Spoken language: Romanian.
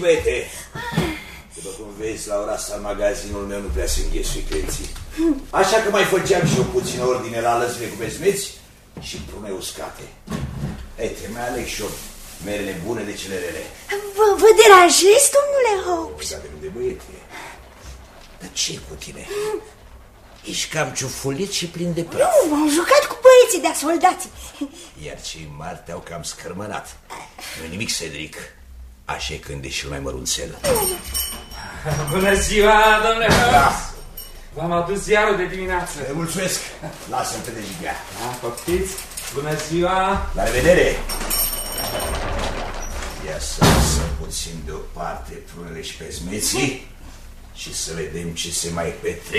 băiete. După cum vezi, la ora asta, magazinul meu nu prea se înghesui clienții. Așa că mai făceam și eu puțină ordine la lăzile cu bezmeți și prune uscate. Uite, mai aleg și eu merele bune de cele rele. Vă deranjez, domnule Hobbs? Dacă nu de băiete. Dar ce cu tine? Ești cam ciufulit și plin de praf. Nu, m-am jucat cu băieții de-a soldații. Iar cei mari te-au cam scărmănat. Nu-i nimic, Cedric. Așa e când ești cel mai mărunțel. Bună ziua, domnule Hobbs! Da. V-am adus ziarul de dimineață. Te mulțumesc. Lasă-mi pe dejigea. Da, poftiți. Bună ziua! La revedere! Ia să lăsăm puțin deoparte prunele și pesmeții și să vedem ce se mai petrece.